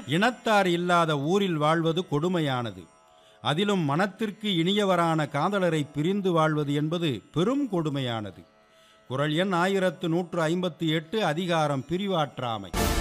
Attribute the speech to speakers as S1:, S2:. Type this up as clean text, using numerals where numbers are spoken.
S1: இனத்தார் இல்லாத ஊரில் வாழ்வது கொடுமையானது. அதிலும் மனத்திற்கு இனியவரான காதலரை பிரிந்து வாழ்வது என்பது பெரும் கொடுமையானது. குறள் எண் 1158, அதிகாரம் பிரிவாற்றாமை.